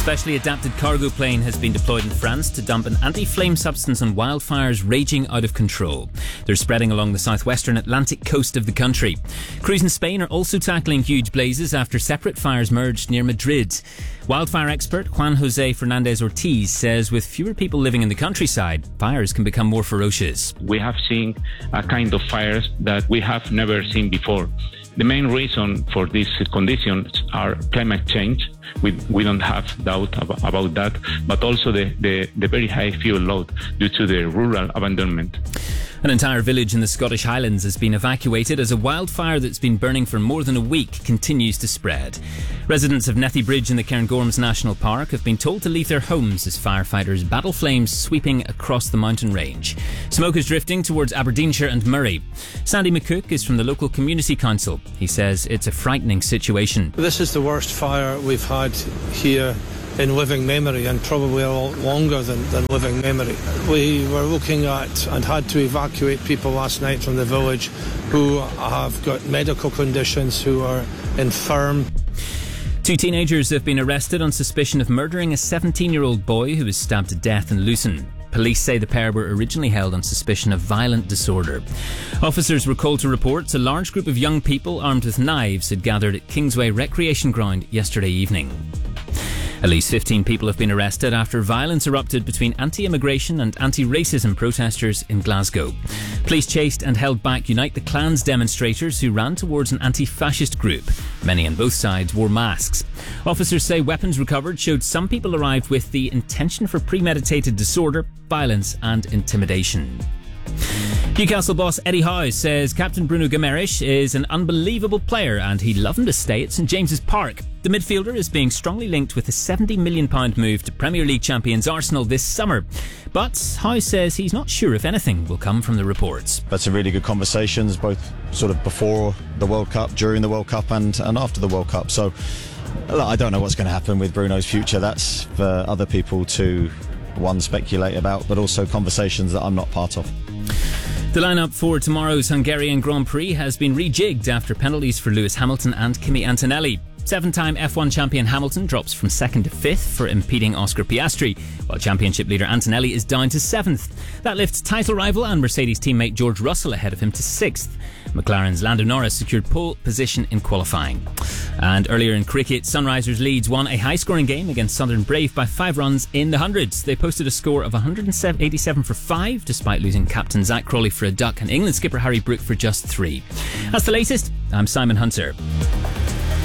specially adapted cargo plane has been deployed in France to dump an anti-flame substance on wildfires raging out of control. They're spreading along the southwestern Atlantic coast of the country. Crews in Spain are also tackling huge blazes after separate fires merged near Madrid. Wildfire expert Juan José Fernández Ortiz says with fewer people living in the countryside, fires can become more ferocious. We have seen a kind of fires that we have never seen before. The main reason for these conditions are climate change. We don't have doubt about that, but also the very high fuel load due to the rural abandonment. An entire village in the Scottish Highlands has been evacuated as a wildfire that's been burning for more than a week continues to spread. Residents of Nethy Bridge in the Cairngorms National Park have been told to leave their homes as firefighters battle flames sweeping across the mountain range. Smoke is drifting towards Aberdeenshire and Murray. Sandy McCook is from the local community council. He says it's a frightening situation. This is the worst fire we've had here in living memory, and probably a lot longer than living memory. We were looking at and had to evacuate people last night from the village who have got medical conditions, who are infirm. 2 teenagers have been arrested on suspicion of murdering a 17-year-old boy who was stabbed to death in Lucerne. Police say the pair were originally held on suspicion of violent disorder. Officers were called to reports a large group of young people armed with knives had gathered at Kingsway Recreation Ground yesterday evening. At least 15 people have been arrested after violence erupted between anti-immigration and anti-racism protesters in Glasgow. Police chased and held back Unite the Clans demonstrators who ran towards an anti-fascist group. Many on both sides wore masks. Officers say weapons recovered showed some people arrived with the intention for premeditated disorder, violence and intimidation. Newcastle boss Eddie Howe says Captain Bruno Guimaraes is an unbelievable player and he'd love him to stay at St James's Park. The midfielder is being strongly linked with a £70 million move to Premier League champions Arsenal this summer. But Howe says he's not sure if anything will come from the reports. That's some really good conversations, both sort of before the World Cup, during the World Cup and after the World Cup. So I don't know what's going to happen with Bruno's future. That's for other people to, one, speculate about, but also conversations that I'm not part of. The lineup for tomorrow's Hungarian Grand Prix has been rejigged after penalties for Lewis Hamilton and Kimi Antonelli. 7-time F1 champion Hamilton drops from 2nd to 5th for impeding Oscar Piastri, while championship leader Antonelli is down to 7th. That lifts title rival and Mercedes teammate George Russell ahead of him to 6th. McLaren's Lando Norris secured pole position in qualifying. And earlier in cricket, Sunrisers Leeds won a high-scoring game against Southern Brave by 5 runs in the hundreds. They posted a score of 187 for 5, despite losing captain Zach Crawley for a duck and England skipper Harry Brook for just 3. That's the latest. I'm Simon Hunter.